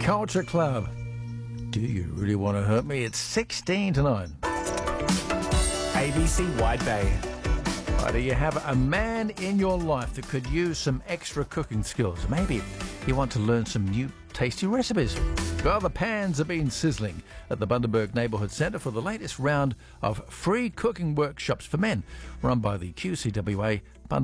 Culture Club. Do you really want to hurt me? It's 16 to 9. ABC Wide Bay. Do you have a man in your life that could use some extra cooking skills? Maybe you want to learn some new tasty recipes. Well, the pans have been sizzling at the Bundaberg Neighbourhood Centre for the latest round of free cooking workshops for men run by the QCWA